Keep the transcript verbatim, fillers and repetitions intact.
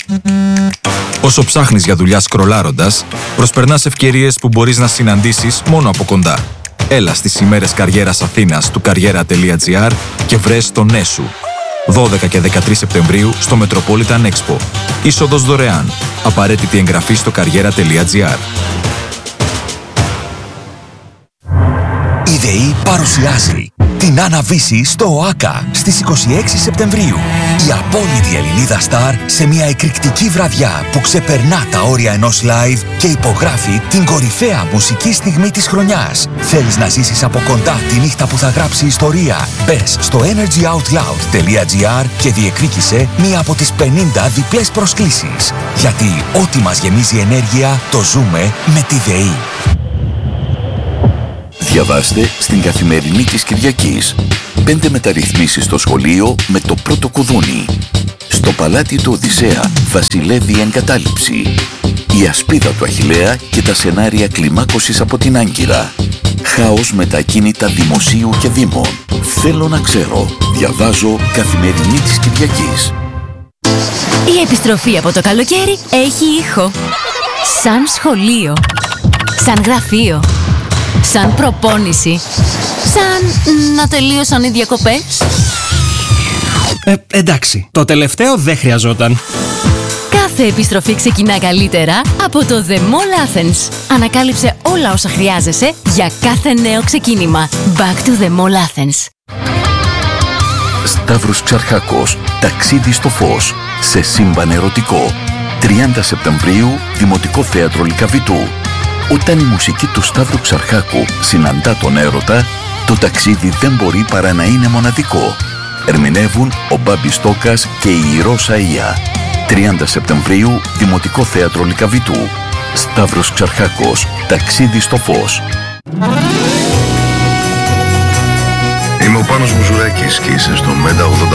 Όσο ψάχνεις για δουλειά σκρολάροντας, προσπερνάς ευκαιρίες που μπορείς να συναντήσεις μόνο από κοντά. Έλα στις ημέρες καριέρας Αθήνας του καριέρα τελεία τζι άρ και βρες το ναι σου. δώδεκα και δεκατρείς Σεπτεμβρίου στο Metropolitan Expo. Είσοδος δωρεάν. Απαραίτητη εγγραφή στο καριέρα τελεία τζι άρ. Η ΔΕΗ παρουσιάζει την Άννα-Βύση στο ΟΑΚΑ στις είκοσι έξι Σεπτεμβρίου. Η απόλυτη Ελληνίδα στάρ σε μια εκρηκτική βραδιά που ξεπερνά τα όρια ενός live και υπογράφει την κορυφαία μουσική στιγμή της χρονιάς. Θέλεις να ζήσεις από κοντά τη νύχτα που θα γράψει ιστορία? Μπες στο energyoutloud τελεία τζι άρ και διεκδίκησε μία από τις πενήντα διπλές προσκλήσεις. Γιατί ό,τι μας γεμίζει ενέργεια το ζούμε με τη ΔΕΗ. Διαβάστε στην Καθημερινή της Κυριακής. Πέντε μεταρρυθμίσεις στο σχολείο με το πρώτο κουδούνι. Στο παλάτι του Οδυσσέα βασιλεύει η εγκατάλειψη. Η ασπίδα του Αχιλλέα και τα σενάρια κλιμάκωσης από την Άγκυρα. Χάος με τα ακίνητα δημοσίου και δήμων. Θέλω να ξέρω. Διαβάζω Καθημερινή της Κυριακής. Η επιστροφή από το καλοκαίρι έχει ήχο. Σαν σχολείο. Σαν γραφείο. Σαν προπόνηση. Σαν να τελείωσαν οι διακοπές. Ε, εντάξει, το τελευταίο δεν χρειαζόταν. Κάθε επιστροφή ξεκινά καλύτερα από το The Mall Athens. Ανακάλυψε όλα όσα χρειάζεσαι για κάθε νέο ξεκίνημα. Back to the Mall Athens. Σταύρος Ξαρχάκος, ταξίδι στο φως, σε σύμπαν ερωτικό. τριάντα Σεπτεμβρίου, Δημοτικό Θέατρο Λυκαβητού. Όταν η μουσική του Σταύρου Ξαρχάκου συναντά τον έρωτα, το ταξίδι δεν μπορεί παρά να είναι μοναδικό. Ερμηνεύουν ο Μπάμπης Στόκας και η Ρώσα Ία. τριάντα Σεπτεμβρίου, Δημοτικό Θέατρο Λυκαβητού. Σταύρος Ξαρχάκος, ταξίδι στο φως. Είμαι ο Πάνος Μουζουράκης και είσαι στο Μέτα ογδόντα